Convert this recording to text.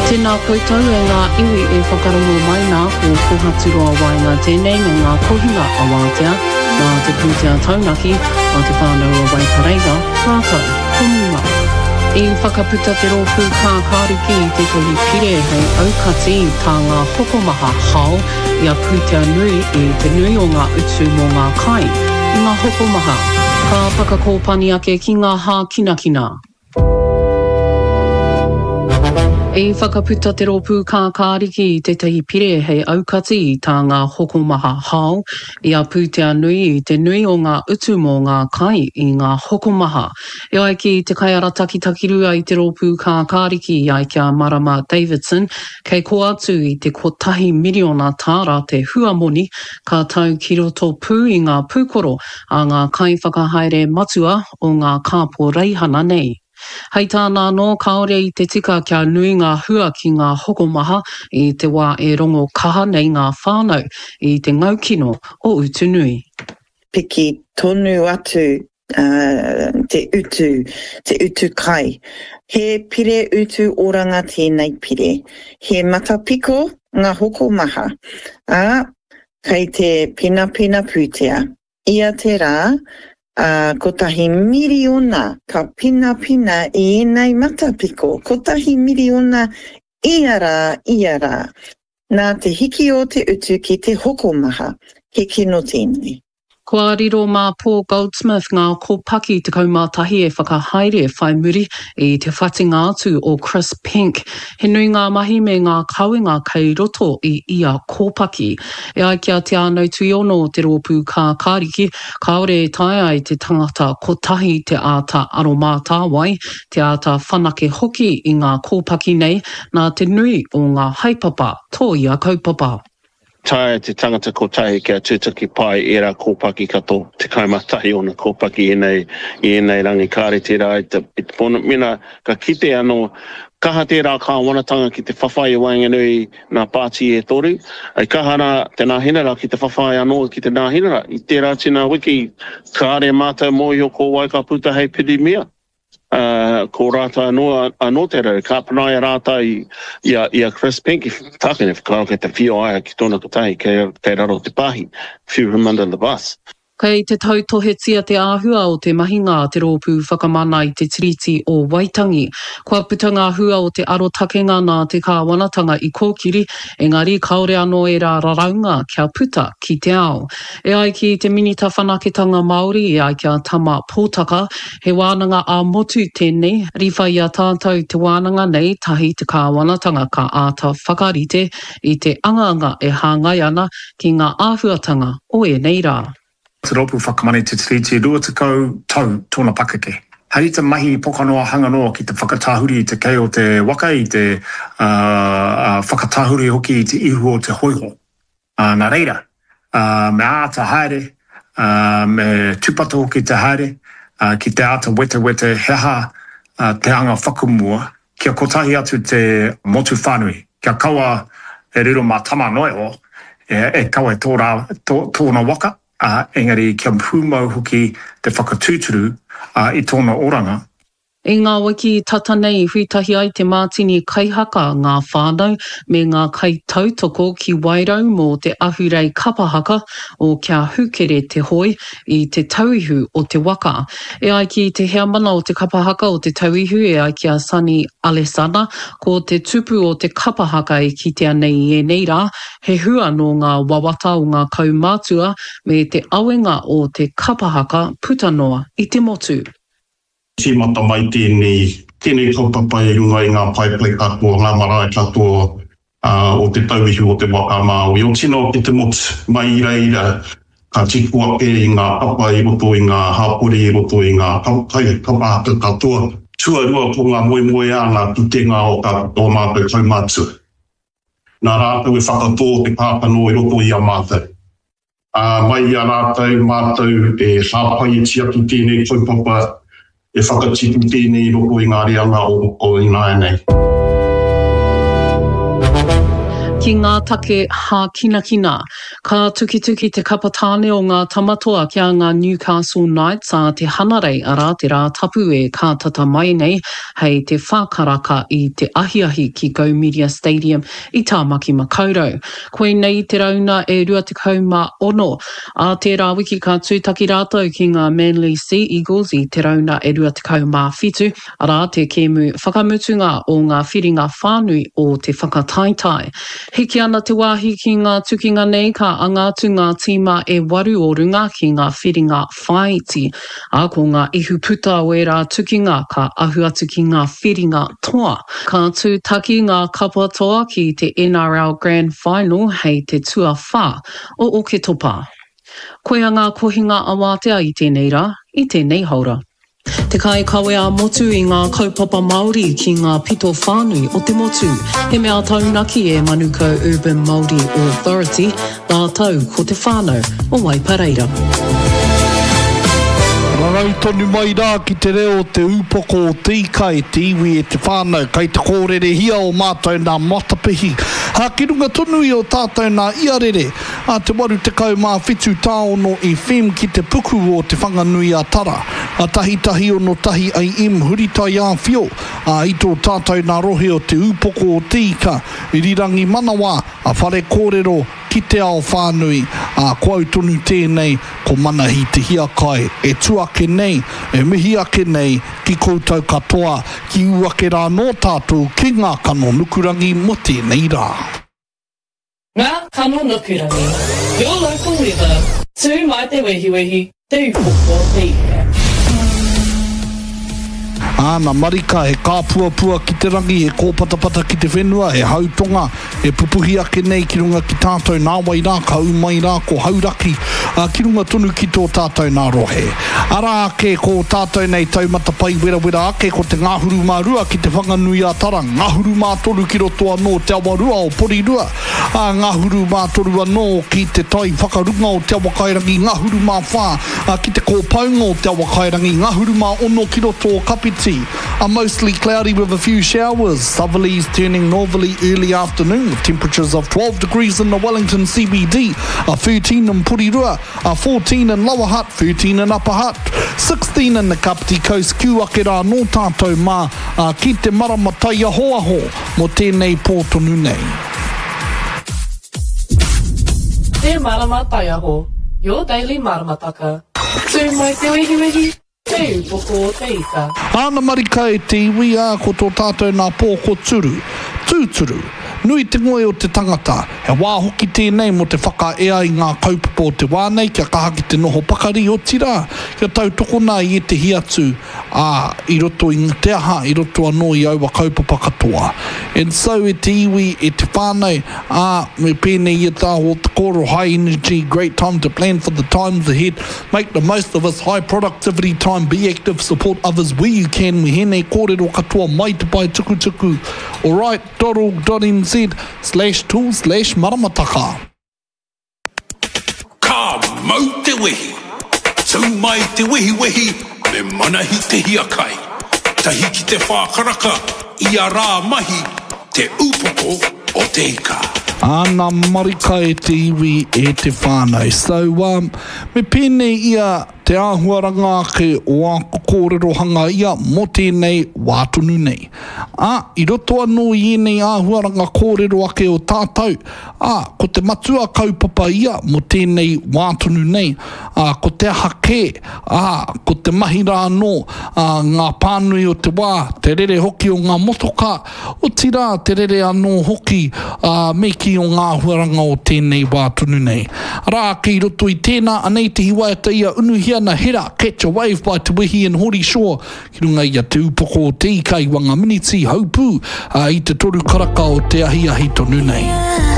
Tēnā koutou e ngā iwi e whakarongo mai nā ko Kohaturoa wai ngā tēnei me ngā kohinga a wātea, nā te pūtea taunaki, nā te whānau a wai pareiga, rātou, komunga. I whakaputa te rōpū kā kāriki i te tohi pire hei aukati tā ngā hokomaha hao i a pūtea nui i te nui o ngā utu mō ngā kai. I ngā hokomaha, ka whakakōpani ake ki ngā hā kinakina. E whakaputa te rōpū kā kāriki i te tahi pire hei aukati i tā ngā hokomaha hao i a pūtea nui i te nui o ngā utu mō ngā kai i ngā hokomaha. E ai ki te kaiara takitakirua i te rōpū kā kāriki i ai kia Marama Davidson, kei ko atu i te 1 miliona tāra te huamoni ka tau ki roto pū i ngā pūkoro a ngā kai whakahaere matua o ngā kāpō reihana nei. Hei tāna no kaore i te tika kia nui ngā hua ki ngā hokomaha i te wā e rongo kaha nei ngā whānau i te ngaukino o utu nui. Piki tonu atu te utu kai. He pire utu oranga tēnei pire. He matapiko ngā hokomaha. Kei te pina pūtea. Ia te rā, ko tahi miliona ka pina i enei matapiko. Ko tahi miliona iara. Nā te hiki o te utu ki te hokomaha. He kino tēnei. Kua riro mā Paul Goldsmith ngā kōpaki te kaumātahi e whakahaere whai muri i te whatinga atu o Chris Pink. He nui ngā mahi me ngā kauinga kei roto i ia kōpaki. E ai kia te anau tuiono te rōpū kā kāriki, kaore e tae ai te tangata kotahi te āta aromāta wai, te āta whanake hoki i ngā kōpaki nei, nā te nui o ngā haipapa tō ia kaupapa. Tae te tangata kotahi kia tūtaki pai e rā kōpaki kato, te kaumatahi o na kōpaki i enei rangi kāre te rā, i te pono mina ka kite anō, kaha te rā kā wanatanga ki te whawhai o Waenganui nā pāti e toru, ai kaha rā te nāhinara ki te whawhai anō ki te nāhinara, i te rā tina wiki, kāre mātou mōhio ko waika puta hei piri mea. Ko rāta anō te rau, ka panaia rāta i a Chris Pink, tākene whakaro ke te whio aia ki tōna kotahi, kei raro te pahi, threw him under the bus. Kei te tautohetia te āhua o te mahinga te rōpū whakamana i te tiriti o Waitangi. Kua puta ngā hua o te arotakenga nā te kāwanatanga i kōkiri, engari kaore anō e rā raraunga kia puta ki te ao. E ai ki te minita whanaketanga Māori e ai kia tama pōtaka, he wānanga a motu tēnei, riwha i a tātou te wānanga nei tahi te kāwanatanga ka āta whakarite i te anganga e hāngai ana ki ngā āhuatanga o e nei rā. Te rōpū whakamane te tiriti 20 tau tōna pakeke. Hei te mahi pokanoa hanganoa ki te whakatāhuri i te kei o te waka i te whakatāhuri hoki i te ihu o te hoiho. Nā reira, me āta haere, me tupata hoki te haere, ki te āta wete heha te anga whakumua, kia kotahi atu te motu whānui, kia kaua e riro mā tama noeo, e kaua tōna waka, engari kia pūmau hoki te whakatūturu i tōna oranga. I ngā wiki tata nei huitahi ai te mātini kaihaka ngā whānau me ngā kai tautoko ki wairau mō te ahurei kapahaka o kia hukere te hoi i te tauihu o te waka. E ai ki te heamana o te kapahaka o te tauihu e ai kia Sani Alesana ko te tupu o te kapahaka e kitea nei e nei rā, he hua no ngā wawata o ngā kaumātua me te awenga o te kapahaka putanoa i te motu. Tīmata mai tēnei kaupapa i runga i ngā paiplei katoa, ngā marae katoa o te tauihu o te waka Māori. O tino ki te motu mai reira, ka tikua pē i ngā papa i roto i ngā hapori i roto i ngā kaupahaka katoa. Tuarua ko ngā moe a ngā tutenga o mātou kaumātua. Nā rātou e whakatō te pāpano i roto i a mātou. Mai a rātou mātou e hāpai e tiatu tēnei kaupapa e whakatitu tēnei roko i ngā reanga o i nāia nei. Ki ngā take ha kina kina, ka tuki te kapatāne o ngā tamatoa kia ngā Newcastle Knights a te hanarei ara te rā tapu e ka tata mai nei hei te whākaraka i te ahiahi ki Go Media Stadium i Tāmaki Makaurau. Koe nei te rauna e 26 a tērā wiki ka tūtaki rātou ki ngā Manly Sea Eagles i te rauna e 27 ara te kēmu whakamutunga o ngā whiringa whānui o te whakataitai. Hiki ana te wāhi ki ngā tukinga nei ka angatu ngā tīma e 8 o runga ki ngā whiringa whaiti. A ko ngā ihu puta o e rā tukinga ka ahu atu ki ngā whiringa toa. Ka tūtaki ngā kapatoa ki te NRL Grand Final hei te tua whā o Oketopa. Koe a ngā kohinga awatea i tēnei rā, i tēnei haura. Te kai kawe a motu i ngā kaupapa Māori ki ngā pito whānui o te motu. He mea taunaki e Manuka Urban Māori Authority, nā tau ko te whānau o Waipareira. Rarau tonu mai rā ki te reo te upoko o te ika e te iwi e te whānau, kai te kōrere hia o mātou nā matapihi. Ha ki runga tonu i o tātou nā iarere, a te waru te kau mā whitu tāono i whem ki te puku o te whanganui a tara. A tahi o no tahi ai im huritai a whio, a ito tātou nā rohe o te upoko o te ika, i rirangi manawa a whare kōrero ki te ao whānui, a koau tonu tēnei, ko manahi te hiakai, e tuake nei, e mihi ake nei, ki koutou katoa, ki uake rā no tātou, ki ngā kano nukurangi mo tēnei rā. Ngā kano nukurangi, your local weather, tū mai te wehiwehi, te upoko te ika. Āna marika he kāpuapua ki te rangi, he kōpatapata ki te whenua, he hautonga, he pupuhi ake nei ki runga ki tātou nā wai rā, ka umai rā, ko hauraki, ki runga tonu ki tō tātou nā rohe. Ara ake ko tātou nei taumata pai wera ake ko te ngāhuru mā rua ki te whanganui a tara, ngāhuru mā toru ki roto anō te awa rua o Porirua, ngāhuru mā toru anō ki te tai whakarunga o te awa kairangi, ngāhuru mā whā ki te kōpaunga o te awa kairangi, ngāhuru mā ono ki roto o Kapiti. Mostly cloudy with a few showers. Southerlies turning northerly early afternoon with temperatures of 12 degrees in the Wellington CBD, 13 in Porirua, 14 in Lower Hutt, 13 in Upper Hutt, 16 in the Kapiti Coast. Ki ake rā no tātou mā ki te maramatai a hoaho mo tēnei pōtonu nei. Te maramatai aho, your daily maramataka. Tū mai te wehiwehi. Te upoko o te ika. Āna marika e te iwi a ko tō tātou nā pōko turu, tūturu, nui te ngoe o te tangata, he wā hoki tēnei mo te whakaea i ngā kaupapa o te wānei, kia kaha ki te noho pakari o tira, kia tau tokona i te hiatu, i roto i te aha, i roto anō i aua kaupapa katoa. And so e te iwi, e te whānei, me pēnei i tā o te koro, high energy, great time to plan for the times ahead, make the most of this high productivity time, be active, support others where you can, we hēnei kōrero katoa mai te pai tukutuku. alright.org.nz/tool/maramataka. Ka mau te wehi, tau mai te wehi, me manahi te hiakai. Tahi ki te whākaraka, i a rā mahi, te upoko o te ika. Ana marika e te iwi e te whānau. So, me pēnei ia te āhuaranga ake o a kōrero hanga ia mo tēnei wātonu nei. I roto anō i enei āhuaranga kōrero ake o tātou, ko te matua kaupapa ia mo tēnei wātonu nei, ko te hake, ko te mahira anō, ngā pānui o te wā, te rere hoki o ngā motoka, o tira te rere anō hoki, me ki o ngā huaranga o tēnei wātonu nei. Rā ki roto i tēnā, anei te hiwaiata ia unuhia na hera, catch a wave by Te Wehi and Hori Shore, ki runga ia te upoko o te ika i Wangaminiti, Haupū, i te toru karaka o te ahi tonu nei.